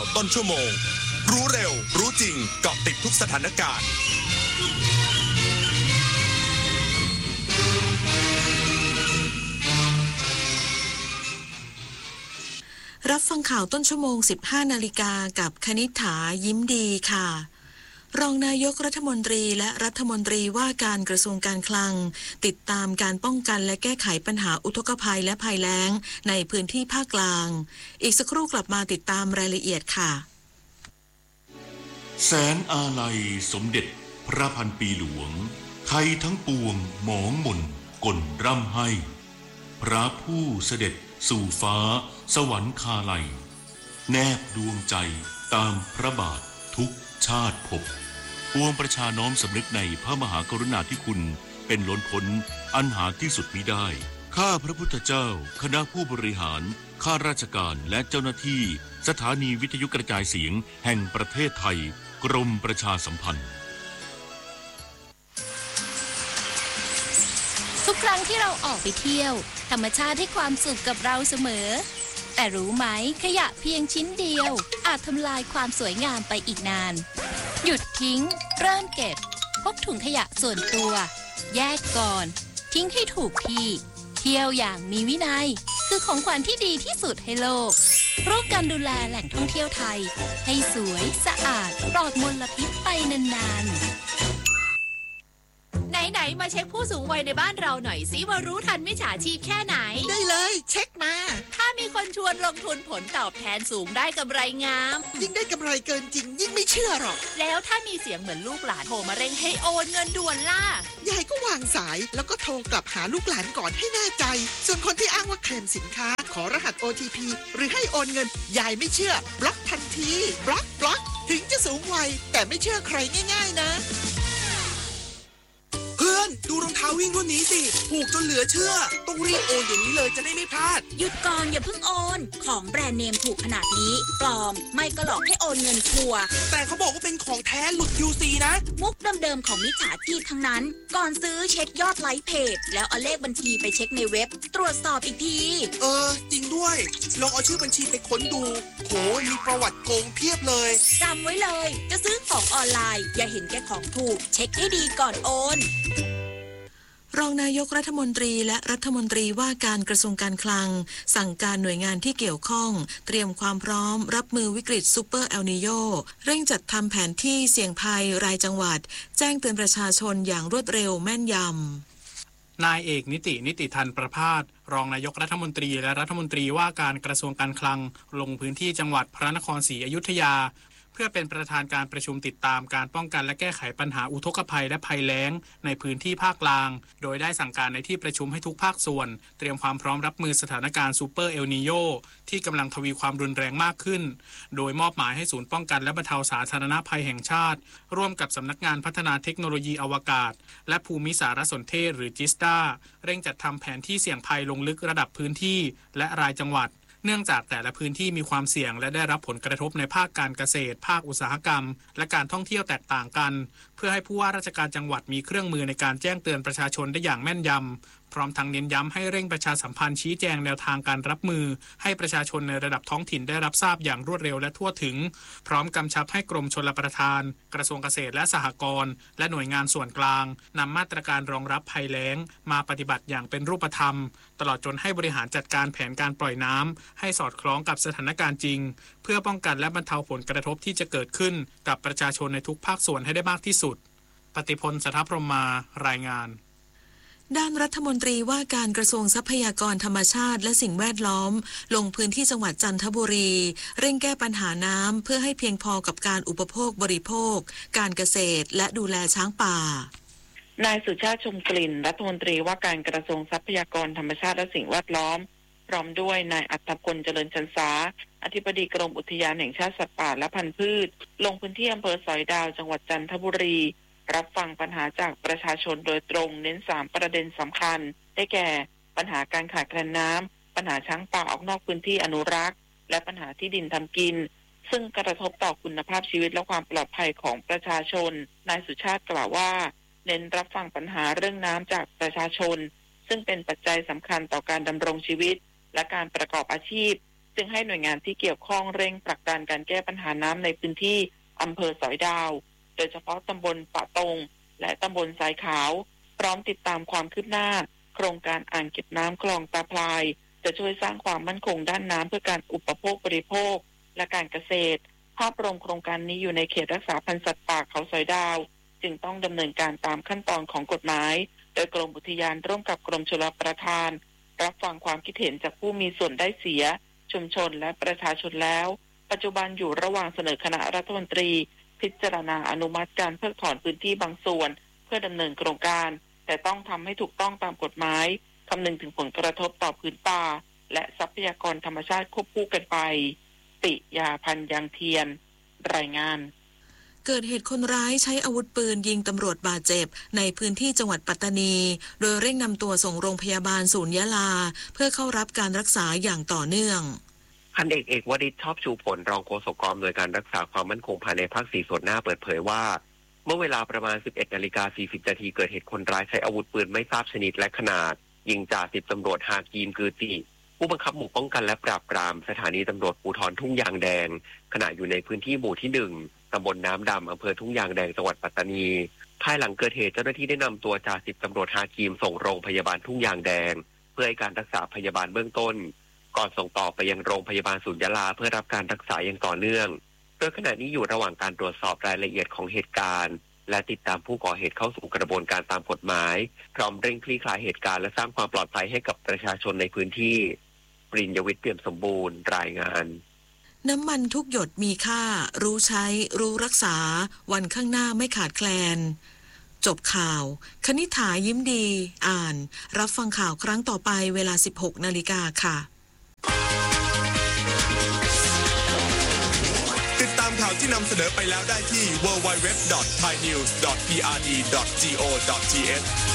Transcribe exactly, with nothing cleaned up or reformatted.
ต้นชั่วโมงรู้เร็วรู้จริงเกาะติดทุกสถานการณ์รับฟังข่าวต้นชั่วโมง สิบห้านาฬิกากับคณิษฐายิ้มดีค่ะรองนายกรัฐมนตรีและรัฐมนตรีว่าการกระทรวงการคลังติดตามการป้องกันและแก้ไขปัญหาอุทกภัยและภัยแล้งในพื้นที่ภาคกลางอีกสักครู่กลับมาติดตามรายละเอียดค่ะแสนอาลัยสมเด็จพระพันปีหลวงไทยทั้งปวงหมองหม่นกลร่ำให้พระผู้เสด็จสู่ฟ้าสวรรคาลัยแนบดวงใจตามพระบาททุกชาติภพปวงประชาน้อมสำนึกในพระมหากรุณาธิคุณเป็นล้นพ้นอันหาที่สุดมิได้ข้าพระพุทธเจ้าคณะผู้บริหารข้าราชการและเจ้าหน้าที่สถานีวิทยุกระจายเสียงแห่งประเทศไทยกรมประชาสัมพันธ์ทุกครั้งที่เราออกไปเที่ยวธรรมชาติให้ความสุขกับเราเสมอแต่รู้ไหมขยะเพียงชิ้นเดียวอาจทำลายความสวยงามไปอีกนานหยุดทิ้งเริ่มเก็บพกถุงขยะส่วนตัวแยกก่อนทิ้งให้ถูกที่เที่ยวอย่างมีวินัยคือของขวัญที่ดีที่สุดให้โลกร่วมกันดูแลแหล่งท่องเที่ยวไทยให้สวยสะอาดปลอดมลพิษไปนานๆไหนๆมาเช็คผู้สูงวัยในบ้านเราหน่อยสิว่ารู้ทันมิจฉาชีพแค่ไหนได้เลยเช็คมาถ้ามีคนชวนลงทุนผลตอบแทนสูงได้กำไรงามยิ่งได้กำไรเกินจริงยิ่งไม่เชื่อหรอกแล้วถ้ามีเสียงเหมือนลูกหลานโทรมาเร่งให้โอนเงินด่วนล่ะยายก็วางสายแล้วก็โทรกลับหาลูกหลานก่อนให้แน่ใจส่วนคนที่อ้างว่าเคลมสินค้าขอรหัส โอ ที พี หรือให้โอนเงินยายไม่เชื่อบล็อกทันทีบล็อกบล็อกถึงจะสูงวัยแต่ไม่เชื่อใครง่ายๆนะเพื่อนดูรองเท้าวิ่งรุ่นนี้สิถูกจนเหลือเชื่อต้องรีบโอนอย่างนี้เลยจะได้ไม่พลาดหยุดก่อนอย่าเพิ่งโอนของแบรนด์เนมถูกขนาดนี้ปลอมไม่ก็หลอกให้โอนเงินชัวร์แต่เขาบอกว่าเป็นของแท้หลุด ยู ซี นะมุกเดิมๆของมิจฉาชีพทั้งนั้นก่อนซื้อเช็คยอดไลค์เพจแล้วเอาเลขบัญชีไปเช็คในเว็บตรวจสอบอีกทีเออจริงด้วยลองเอาชื่อบัญชีไปค้นดูโหมีประวัติโกงเพียบเลยจำไว้เลยจะซื้อของออนไลน์อย่าเห็นแก่ของถูกเช็คให้ดีก่อนโอนรองนายกรัฐมนตรีและรัฐมนตรีว่าการกระทรวงการคลังสั่งการหน่วยงานที่เกี่ยวข้องเตรียมความพร้อมรับมือวิกฤตซูเปอร์เอลนีโญเร่งจัดทำแผนที่เสี่ยงภัยรายจังหวัดแจ้งเตือนประชาชนอย่างรวดเร็วแม่นยำนายเอกนิตินิติธันประภาสรองนายกรัฐมนตรีและรัฐมนตรีว่าการกระทรวงการคลังลงพื้นที่จังหวัดพระนครศรีอยุธยาเพื่อเป็นประธานการประชุมติดตามการป้องกันและแก้ไขปัญหาอุทกภัยและภัยแล้งในพื้นที่ภาคกลางโดยได้สั่งการในที่ประชุมให้ทุกภาคส่วนเตรียมความพร้อมรับมือสถานการณ์ซูเปอร์เอลนีโญที่กำลังทวีความรุนแรงมากขึ้นโดยมอบหมายให้ศูนย์ป้องกันและบรรเทาสาธารณภัยแห่งชาติร่วมกับสำนักงานพัฒนาเทคโนโลยีอวกาศและภูมิสารสนเทศหรือจิสตาเร่งจัดทำแผนที่เสี่ยงภัยลงลึกระดับพื้นที่และรายจังหวัดเนื่องจากแต่ละพื้นที่มีความเสี่ยงและได้รับผลกระทบในภาคการเกษตรภาคอุตสาหกรรมและการท่องเที่ยวแตกต่างกันเพื่อให้ผู้ว่าราชการจังหวัดมีเครื่องมือในการแจ้งเตือนประชาชนได้อย่างแม่นยำพร้อมทั้งเน้นย้ำให้เร่งประชาสัมพันธ์ชี้แจงแนวทางการรับมือให้ประชาชนในระดับท้องถิ่นได้รับทราบอย่างรวดเร็วและทั่วถึงพร้อมกำชับให้กรมชลประทานกระทรวงเกษตรและสหกรณ์และหน่วยงานส่วนกลางนำมาตรการรองรับภัยแล้งมาปฏิบัติอย่างเป็นรูปธรรมตลอดจนให้บริหารจัดการแผนการปล่อยน้ำให้สอดคล้องกับสถานการณ์จริงเพื่อป้องกันและบรรเทาผลกระทบที่จะเกิดขึ้นกับประชาชนในทุกภาคส่วนให้ได้มากที่สุดปฏิพล สถพรหมารายงานด้านรัฐมนตรีว่าการกระทรวงทรัพยากรธรรมชาติและสิ่งแวดล้อมลงพื้นที่จังหวัดจันทบุรีเร่งแก้ปัญหาน้ำเพื่อให้เพียงพอกับการอุปโภคบริโภคการเกษตรและดูแลช้างป่านายสุชาติชมกลิ่นรัฐมนตรีว่าการกระทรวงทรัพยากรธรรมชาติและสิ่งแวดล้อมพร้อมด้วยนายอัฏฐพลเจริญชันษาอธิบดีกรมอุทยานแห่งชาติสัตว์ป่าและพันธุ์พืชลงพื้นที่อำเภอสอยดาวจังหวัดจันทบุรีรับฟังปัญหาจากประชาชนโดยตรงเน้นสามประเด็นสำคัญได้แก่ปัญหาการขาดแคลนน้ำปัญหาช้างป่าออกนอกพื้นที่อนุรักษ์และปัญหาที่ดินทำกินซึ่งกระทบต่อคุณภาพชีวิตและความปลอดภัยของประชาชนนายสุชาติกล่าวว่าเน้นรับฟังปัญหาเรื่องน้ำจากประชาชนซึ่งเป็นปัจจัยสำคัญต่อการดำรงชีวิตและการประกอบอาชีพจึงให้หน่วยงานที่เกี่ยวข้องเร่งผลักดันการแก้ปัญหาน้ำในพื้นที่อำเภอสอยดาวโดยเฉพาะตำบลปะตงและตำบลสายขาวพร้อมติดตามความคืบหน้าโครงการอ่างเก็บน้ำคลองตาพลายจะช่วยสร้างความมั่นคงด้านน้ำเพื่อการอุปโภคบริโภคและการเกษตรภาพรวมโครงการนี้อยู่ในเขตรักษาพันธุ์สัตว์ป่าเขาสอยดาวจึงต้องดำเนินการตามขั้นตอนของกฎหมายโดยกรมอุทยานร่วมกับกรมชลประทานรับฟังความคิดเห็นจากผู้มีส่วนได้เสียชุมชนและประชาชนแล้วปัจจุบันอยู่ระหว่างเสนอคณะรัฐมนตรีพิจารณาอนุมัติการเพิกถอนพื้นที่บางส่วนเพื่อดำเนินโครงการแต่ต้องทำให้ถูกต้องตามกฎหมายคำนึงถึงผลกระทบต่อพื้นป่าและทรัพยากรธรรมชาติควบคู่กันไปติยาพันธ์ยังเทียนรายงานเกิดเหตุคนร้ายใช้อาวุธปืนยิงตำรวจบาดเจ็บในพื้นที่จังหวัดปัตตานีโดยเร่งนำตัวส่งโรงพยาบาลศูนย์ยะลาเพื่อเข้ารับการรักษาอย่างต่อเนื่องพันเอกเอกวริศชอบชูผลรองโฆษกกองอำนวยการรักษาความมั่นคงภายในภาคสี่ส่วนหน้าเปิดเผยว่าเมื่อเวลาประมาณ สิบเอ็ดนาฬิกาสี่สิบนาทีเกิดเหตุคนร้ายใช้อาวุธปืนไม่ทราบชนิดและขนาดยิงจ่าสิบตำรวจฮากีมกือจิผู้บังคับหมู่ป้องกันและปราบปรามสถานีตำรวจภูธรทุ่งยางแดงขณะอยู่ในพื้นที่หมู่ที่หนึ่งตำบลน้ำดำอำเภอทุ่งยางแดงจังหวัดปัตตานีภายหลังเกิดเหตุเจ้าหน้าที่ได้นำตัวจ่าสิบตำรวจฮากีมส่งโรงพยาบาลทุ่งยางแดงเพื่อให้การรักษาพยาบาลเบื้องต้นก่อนส่งต่อไปยังโรงพยาบาลศูนย์ยะลาเพื่อรับการรักษาอย่างต่อเนื่องโดยขณะนี้อยู่ระหว่างการตรวจสอบรายละเอียดของเหตุการณ์และติดตามผู้ก่อเหตุเข้าสู่กระบวนการตามกฎหมายพร้อมเร่งคลี่คลายเหตุการณ์และสร้างความปลอดภัยให้กับประชาชนในพื้นที่ปริญญวิทย์เปี่ยมสมบูรณ์รายงานน้ำมันทุกหยดมีค่ารู้ใช้รู้รักษาวันข้างหน้าไม่ขาดแคลนจบข่าวคณิษฐายิ้มดีอ่านรับฟังข่าวครั้งต่อไปเวลา สิบหกนาฬิกาค่ะติดตามข่าวที่นำเสนอไปแล้วได้ที่ ดับเบิลยู ดับเบิลยู ดับเบิลยู ดอท ไทยนิวส์ ดอท พี อาร์ ดี ดอท จี โอ ดอท ที เอช